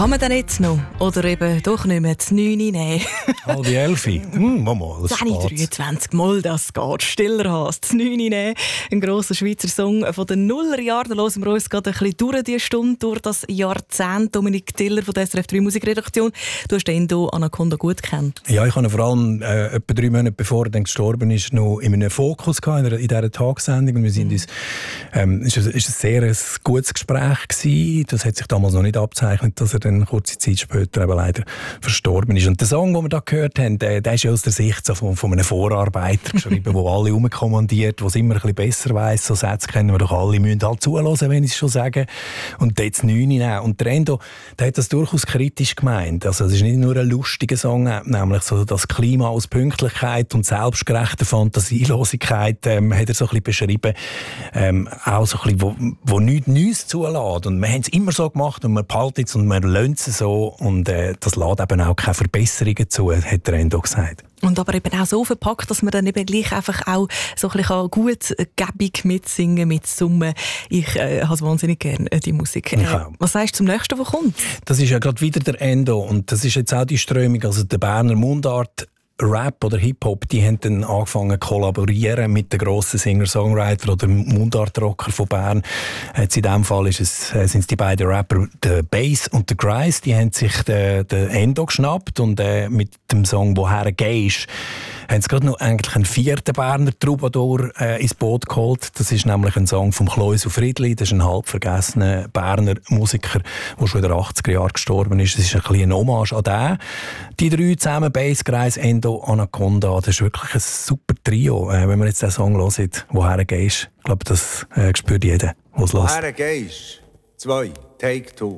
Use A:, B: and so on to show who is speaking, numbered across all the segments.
A: Kann man denn jetzt noch? Oder eben doch nicht mehr das 9 nehmen?
B: Halb 11. Mama, das
A: 10:23 Mal, das geht. Stiller hast das 9 nehmen. Ein grosser Schweizer Song von den Nullerjahren. Da hören wir uns gerade ein bisschen durch die Stunde, durch das Jahrzehnt. Dominik Tiller von der SRF 3 Musikredaktion. Du hast den Endo Anaconda gut gekannt.
B: Ja, ich habe ihn vor allem etwa 3 Monate bevor er gestorben ist, noch in einem Fokus gehabt, in dieser Tagsendung. Und wir sind uns, es war ein sehr gutes Gespräch gewesen. Das hat sich damals noch nicht abgezeichnet, dass er dann kurze Zeit später eben leider verstorben ist. Und der Song, den wir da gehört haben, der ist ja aus der Sicht so von einem Vorarbeiter geschrieben, der alle rumkommandiert, der es immer ein bisschen besser weiss. So Sätze kennen wir doch alle, müssen halt zuhören, wenn ich es schon sage. Und jetzt 9 nehmen. Und der Endo, der hat das durchaus kritisch gemeint. Also es ist nicht nur ein lustiger Song, nämlich so das Klima aus Pünktlichkeit und selbstgerechter Fantasielosigkeit hat er so ein bisschen beschrieben. Auch so ein bisschen, wo nichts Neues zulässt. Und wir haben es immer so gemacht und wir behalten es und wir lassen es so. Und das lässt eben auch keine Verbesserungen zu, hat der Endo gesagt.
A: Und aber eben auch so verpackt, dass man dann eben gleich einfach auch so ein bisschen gut gäbig mitsingen, mitsummen. Ich habe es wahnsinnig gerne, die Musik. Was sagst du zum nächsten, was kommt?
B: Das ist ja gerade wieder der Endo und das ist jetzt auch die Strömung, also der Berner Mundart Rap oder Hip-Hop, die haben dann angefangen zu kollaborieren mit den grossen Singer-Songwriter oder Mundart-Rocker von Bern. Jetzt in diesem Fall sind es die beiden Rapper, der Bass und der Grice, die haben sich den Endo geschnappt und mit dem Song «Woher gehst» haben sie gerade noch eigentlich einen 4. Berner Troubadour ins Boot geholt. Das ist nämlich ein Song von Kloisu Friedli. Das ist ein halb vergessener Berner Musiker, der schon in den 80er Jahren gestorben ist. Das ist ein bisschen eine Hommage an den. Die 3 zusammen, Bass, Grice, Endo, Anaconda, das ist wirklich ein super Trio. Wenn man jetzt den Song hört, «Woher gehst», ich glaube, das spürt jeder, der es hört.
C: «Woher gehst?» 2, Take 2.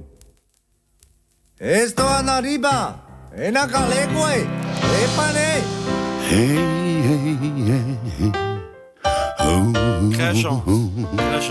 C: Esto arriba, en la calegüe, épane.
D: Hey, hey, hey, hey. Oh,
E: Cash on.